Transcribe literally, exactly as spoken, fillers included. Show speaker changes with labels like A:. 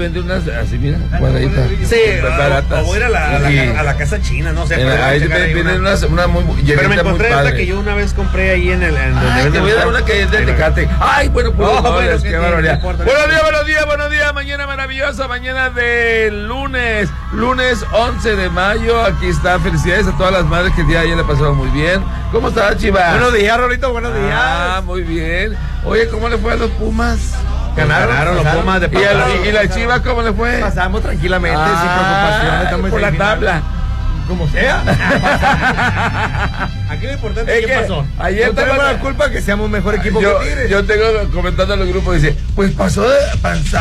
A: vende unas así, mira, cuadraditas.
B: Sí, baratas. O voy a ir a la, a la, sí. a la casa china, no sé.
A: Ahí venden unas, una muy
B: Pero me encontré esta que yo una vez compré ahí en el... En
A: Ay, donde te voy a dar una que es de Tecate. Ay, bueno, pues
B: oh,
A: no,
B: bueno,
A: es
B: que
A: que barbaridad. Buenos días, buenos días, buenos días. Mañana maravillosa, mañana de lunes, lunes once de mayo. Aquí está, felicidades a todas las madres que el día de ayer le pasaron muy bien. ¿Cómo estás, Chivas?
B: Buenos días, Rolito, buenos días.
A: Ah, muy bien. Oye, ¿cómo le fue a los Pumas?
B: Ganaron, Ganaron los Pumas de
A: pasado. ¿Y, y la Chivas cómo le fue?
B: Pasamos tranquilamente, ah, sin preocupación.
A: Estamos por la tabla.
B: Como sea. Aquí lo importante es, es que pasó.
A: Ayer
B: no tenemos la culpa que seamos mejor equipo
A: yo,
B: que Tigres.
A: Yo tengo comentando en los grupos, dice, pues pasó de pasar.